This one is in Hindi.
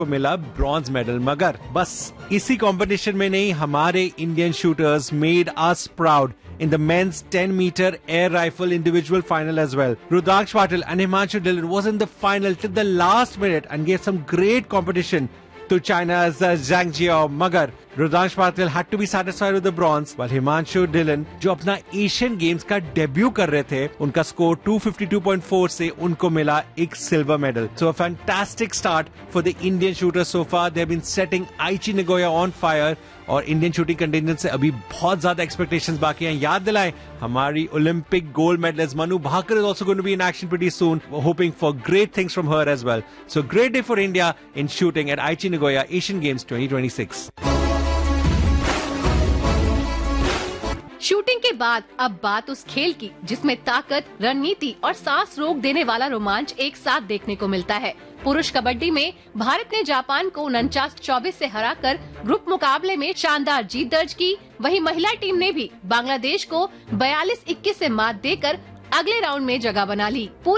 को मिला ब्रॉन्ज मेडल। मगर बस इसी कंपटीशन में नहीं, हमारे Indian shooters made us proud in the men's 10-meter air rifle individual final as well. Rudraksh Patil and Himanshu Dhillon was in the final till the last minute and gave some great competition to China's Zhang Jiao. Magar Rudraksh Patil had to be satisfied with the bronze, while Himanshu Dhillon, जो अपना एशियन गेम्स का डेब्यू कर रहे थे, उनका स्कोर 252.4 से उनको मिला एक silver medal. So a fantastic start for the Indian shooters so far. They have been setting Aichi Nagoya on fire. और इंडियन शूटिंग कंटिजेंट से अभी बहुत ज्यादा एक्सपेक्टेशंस बाकी हैं। याद दिलाएं, हमारी Olympic gold medallist Manu Bhaker is also going to be in action pretty soon. We're hoping for great things from her as well. So great day for India in shooting at Aichi Nagoya Asian Games 2026. Shooting के बाद अब बात उस खेल की जिसमें ताकत, रणनीति और सांस रोक देने वाला रोमांच एक साथ देखने को मिलता है। पुरुष कबड्डी में भारत ने जापान को 49-24 से हराकर ग्रुप मुकाबले में शानदार जीत दर्ज की। वहीं महिला टीम ने भी बांग्लादेश को 42-21 से मात देकर अगले राउंड में जगह बना ली।